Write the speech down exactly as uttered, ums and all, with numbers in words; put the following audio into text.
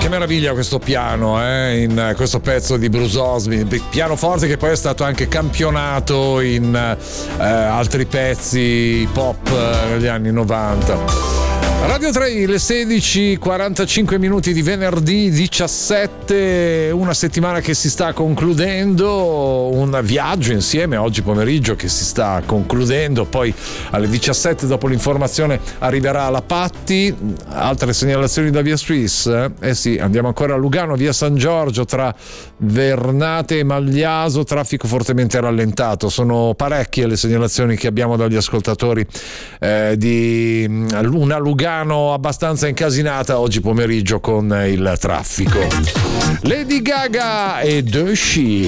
meraviglia questo piano, eh, in questo pezzo di Bruce Osby, pianoforte che poi è stato anche campionato in eh, altri pezzi pop eh, negli anni novanta. Radio tre, le sedici e quarantacinque minuti di venerdì diciassette, una settimana che si sta concludendo, un viaggio insieme oggi pomeriggio che si sta concludendo, poi alle diciassette dopo l'informazione arriverà la Patti. Altre segnalazioni da via Suisse? Eh sì, andiamo ancora a Lugano, via San Giorgio tra Vernate e Magliaso, traffico fortemente rallentato. Sono parecchie le segnalazioni che abbiamo dagli ascoltatori eh, di una Lugano abbastanza incasinata oggi pomeriggio con il traffico. Lady Gaga e The She.